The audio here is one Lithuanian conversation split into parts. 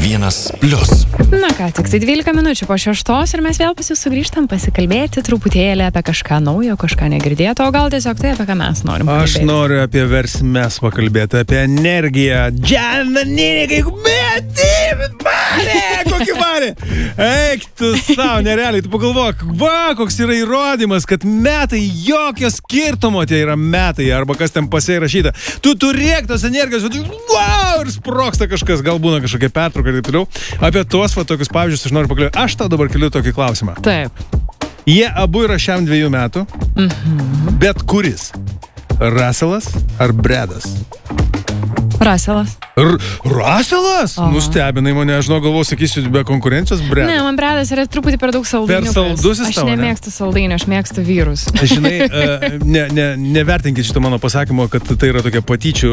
1+. Na ką, tik tai 12 minučių po 6 ir mes vėl pas jūs sugrįžtam pasikalbėti truputėlį apie kažką naujo, kažką negirdėto, o gal tiesiog tai, apie ką mes norim Aš pakalbėti. noriu apie versmes pakalbėti, apie energiją. Džiananinikai, kokį marė! Eik tu savo, nerealiai, tu pagalvok, koks yra įrodymas, kad metai, jokio skirtumo tie yra metai, arba kas ten pasai rašyta. Tu turėk tos energijos, ir sproksta kažkas, gal būna kažkokia pertrauka ir taip toliau. Apie tuos tokius pavyzdžius aš noriu pakalbėti. Aš tau dabar keliu tokį klausimą. Taip. Jie abu yra šiam 2 metų, bet kuris? Russellas ar Bredas? Russellas. Russellas? Nustebinai mane, aš galvoju, sakysiu, be konkurencijos Bredas. Ne, man Bredas yra truputį per daug saldainių. Per saldus jis tavo, Aš nemėgstu saldainių, aš mėgstu vyrus. Žinai, nevertinkit šito mano pasakymo, kad tai yra tokia patyčių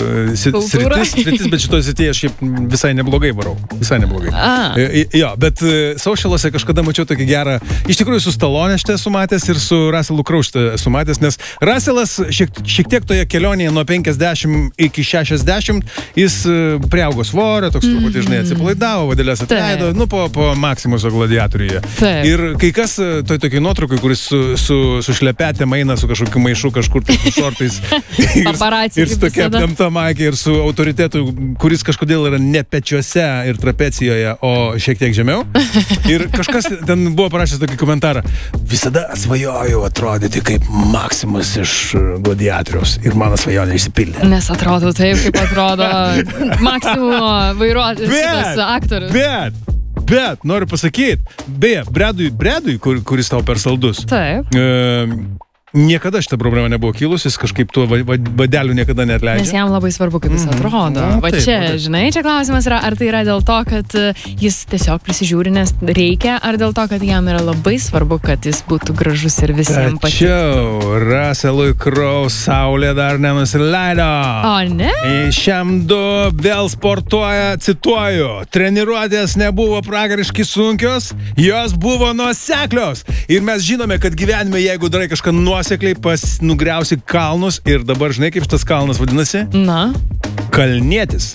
sritis, bet šitoje srityje aš šiaip visai neblogai varau. Visai neblogai. Jo, bet socialuose kažkada mačiau tokį gerą, iš tikrųjų su Stallone aš esu matęs ir su Russellu Crowe esu matęs, nes Russellas šiek tiek toje kelionėje nuo 50 iki 60 jis priaugo svorio, toks truputį, žinai, atsipalaidavo, vadėlės atleido, po Maximuso gladiatoriuje. Ir kai kas tokiai nuotraukai, kuris su šlepetėm eina su kažkokiu maišu kažkur tai su šortais ir su tokia aptempta maikė ir su autoritetu, kuris kažkodėl yra ne pečiuose ir trapecijoje, o šiek tiek žemiau. Ir kažkas ten buvo parašęs tokį komentarą: visada svajojau atrodyti kaip Maximus iš gladiatoriaus ir mano svajonė išsipildė. Nes atrodo taip, kaip atrodo Maximumo vairuotojas, aktorius. Bet, noriu pasakyti, beje, Bredui, kuris tau per saldus. Taip. Niekada šitą problemą nebuvo kilus, jis kažkaip tuo vadeliu niekada neatleidžia. Nes jam labai svarbu, kaip jis atrodo. Va čia, žinai, čia klausimas yra, ar tai yra dėl to, kad jis tiesiog prisižiūri, nes reikia, ar dėl to, kad jam yra labai svarbu, kad jis būtų gražus ir visiems patiktų. Tačiau Russellui Crowe saulė dar nenusileido. O ne? Šiam 2 vėl sportuoja, cituoju, treniruotės nebuvo pragariškai sunkios, jos buvo nuoseklios. Ir mes žinome, kad gyvenime, jeigu darai kažką nuosekliai, nugriausi kalnus ir dabar žinai, kaip šitas kalnas vadinasi? Na? Kalnietis.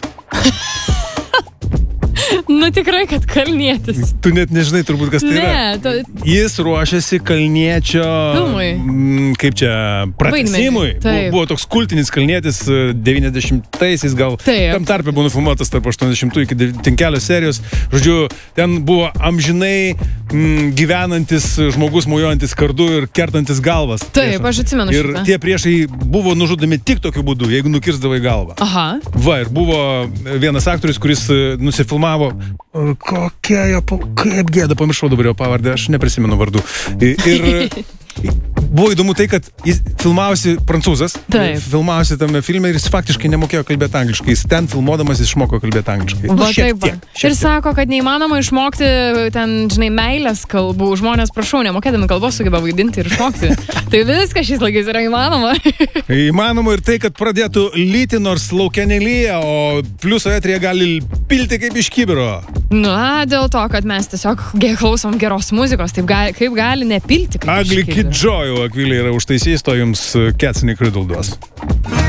Nu tikrai, kad kalnietis. Tu net nežinai turbūt, kas tai yra. Jis ruošiasi kalniečio, kaip čia, pratesimui. Buvo toks kultinis kalnietis 90-aisiais, gal tam tarpe buvo nufilmuotas tarp 80 iki kelios serijos. Žodžiu, ten buvo amžinai gyvenantis žmogus, mojuojantis kardu ir kertantis galvas. Taip, aš atsimenu šitą. Ir tie priešai buvo nužudomi tik tokiu būdu, jeigu nukirsdavai galvą. Aha. Va, ir buvo vienas aktorius, kuris nusifilmavo. Kokia jo, kaip gėda, pamiršau dabar jo pavardę, aš neprisimenu vardų. Ir buvo įdomu tai, kad jis filmavosi prancūzas, filmavosi tame filme ir jis faktiškai nemokėjo kalbėti angliškai. Jis ten filmuodamas jis išmoko kalbėti angliškai. Šiek tiek. Ir sako, kad neįmanoma išmokti ten, žinai, meilės kalbų. Žmonės, prašau, nemokėdami kalbos sugeba vaidinti ir išmokti. Tai viskas šiais laikais yra įmanoma. Įmanoma ir tai, kad pradėtų lyti, nors laukia nelyja, o pliuso etrija gali pilti kaip iš kibiro. Na, dėl to, kad mes tiesiog klausom geros muzikos, taip kaip gali nepilti kaip iš kibiro. Ugly Kid Joe, Akvilė yra užtaisys, to jums Cats in the Cradle duos.